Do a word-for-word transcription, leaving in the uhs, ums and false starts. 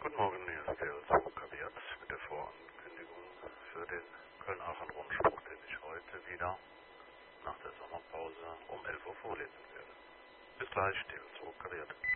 Guten Morgen, hier ist der Zuckerwert mit der Vorankündigung für den Köln-Aachen-Rundspruch, den ich heute wieder nach der Sommerpause um elf Uhr vorlesen werde. Bis gleich, der Zuckerwert.